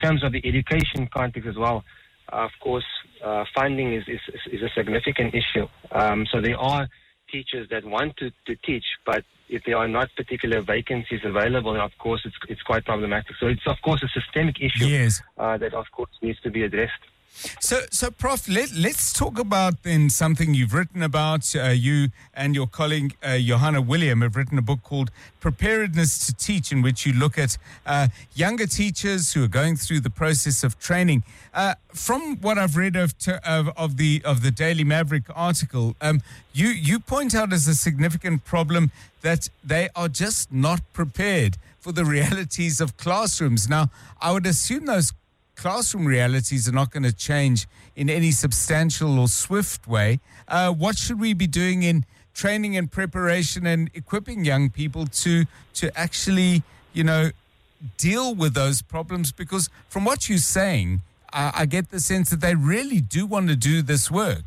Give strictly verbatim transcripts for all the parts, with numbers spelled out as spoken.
terms of the education context as well, uh, of course, uh, funding is, is, is a significant issue. Um, so there are teachers that want to, to teach, but if there are not particular vacancies available, of course, it's it's quite problematic. So it's, of course, a systemic issue yes. uh, that, of course, needs to be addressed. So, so Prof, let, let's talk about then something you've written about. Uh, you and your colleague, uh, Johanna William, have written a book called Preparedness to Teach, in which you look at uh, younger teachers who are going through the process of training. Uh, from what I've read of, to, of, of the of the Daily Maverick article, um, you, you point out as a significant problem that they are just not prepared for the realities of classrooms. Now, I would assume those classroom realities are not going to change in any substantial or swift way. Uh, what should we be doing in training and preparation and equipping young people to to actually, you know, deal with those problems? Because from what you're saying, uh, I get the sense that they really do want to do this work.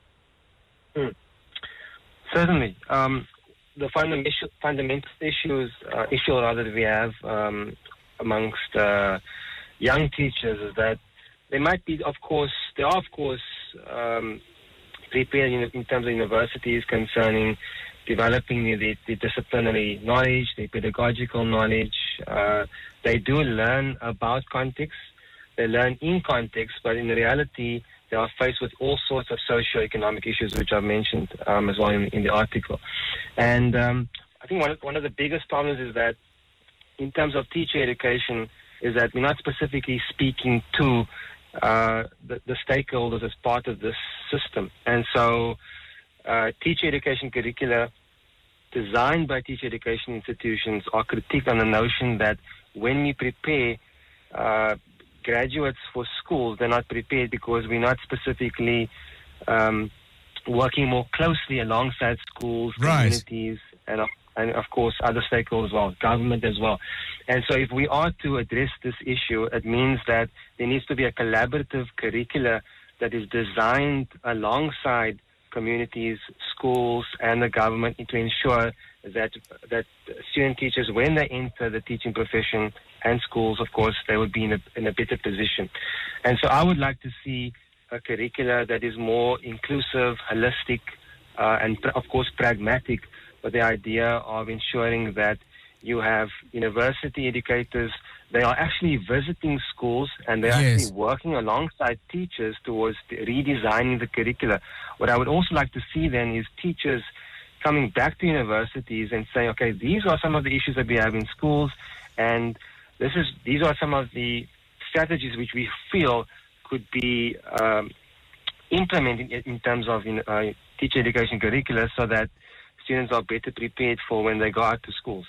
Hmm. Certainly. Um, the fundamental, fundamental issues, uh, issue rather that we have um, amongst uh, young teachers is that they might be, of course, they are, of course, um, prepared in, in terms of universities concerning developing the, the disciplinary knowledge, the pedagogical knowledge. Uh, they do learn about context. They learn in context, but in reality, they are faced with all sorts of socio-economic issues, which I've mentioned um, as well in, in the article. And um, I think one of, one of the biggest problems is that in terms of teacher education, is that we're not specifically speaking to uh, the, the stakeholders as part of this system. And so uh, teacher education curricula designed by teacher education institutions are critiqued on the notion that when we prepare uh, graduates for schools, they're not prepared because we're not specifically um, working more closely alongside schools, right. communities, and and of course other stakeholders as well, government as well. And so if we are to address this issue, it means that there needs to be a collaborative curricula that is designed alongside communities, schools, and the government to ensure that that student teachers, when they enter the teaching profession and schools, of course, they would be in a, in a better position. And so I would like to see a curricula that is more inclusive, holistic, uh, and, of course, pragmatic, with the idea of ensuring that you have university educators. They are actually visiting schools and they're yes. actually working alongside teachers towards the redesigning the curricula. What I would also like to see then is teachers coming back to universities and saying, okay, these are some of the issues that we have in schools, and this is these are some of the strategies which we feel could be um, implemented in, in terms of in, uh, teacher education curricula, so that students are better prepared for when they go out to schools.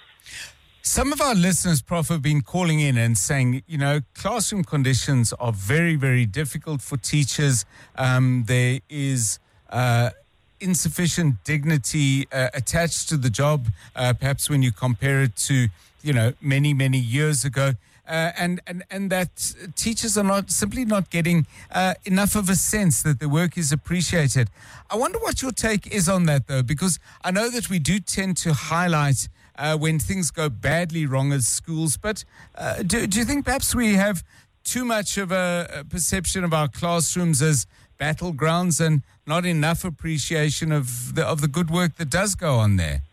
Some of our listeners, Prof, have been calling in and saying, you know, classroom conditions are very, very difficult for teachers. Um, there is uh, insufficient dignity uh, attached to the job, uh, perhaps when you compare it to, you know, many, many years ago. Uh, and, and, and that teachers are not simply not getting uh, enough of a sense that their work is appreciated. I wonder what your take is on that, though, because I know that we do tend to highlight uh, when things go badly wrong as schools, but uh, do, do you think perhaps we have too much of a, a perception of our classrooms as battlegrounds and not enough appreciation of the, of the good work that does go on there?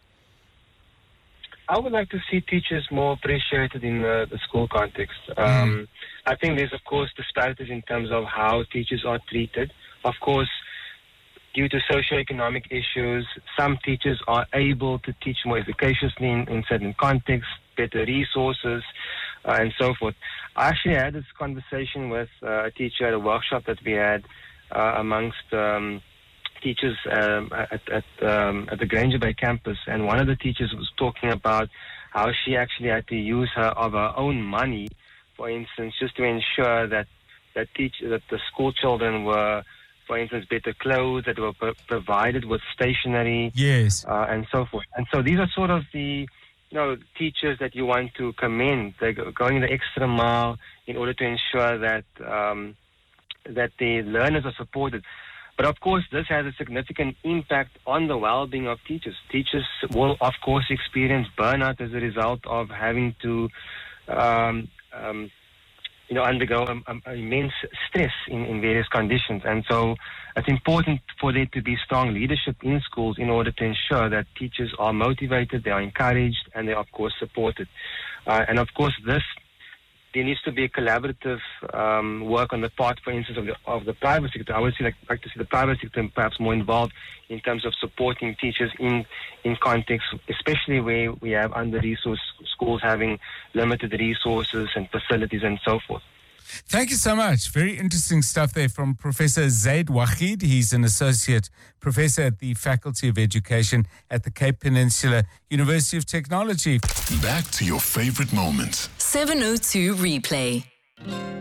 I would like to see teachers more appreciated in the, the school context. Um, mm. I think there's, of course, disparities in terms of how teachers are treated. Of course, due to socioeconomic issues, some teachers are able to teach more efficaciously in, in certain contexts, better resources, uh, and so forth. I actually had this conversation with uh, a teacher at a workshop that we had uh, amongst um, teachers um, at at, um, at the Granger Bay campus, and one of the teachers was talking about how she actually had to use her of her own money, for instance, just to ensure that that teach that the school children were, for instance, better clothes, that were pro- provided with stationery, yes, uh, and so forth. And so these are sort of the you know teachers that you want to commend. They're going the extra mile in order to ensure that um, that the learners are supported. But of course, this has a significant impact on the well-being of teachers. Teachers will, of course, experience burnout as a result of having to um, um, you know, undergo um, um, immense stress in, in various conditions. And so it's important for there to be strong leadership in schools in order to ensure that teachers are motivated, they are encouraged, and they are, of course, supported. Uh, and, of course, this there needs to be a collaborative um, work on the part, for instance, of the, of the private sector. I would say, like, like to see the private sector perhaps more involved in terms of supporting teachers in, in context, especially where we have under-resourced schools having limited resources and facilities and so forth. Thank you so much. Very interesting stuff there from Professor Zaid Waheed. He's an associate professor at the Faculty of Education at the Cape Peninsula University of Technology. Back to your favorite moments. seven oh two Replay.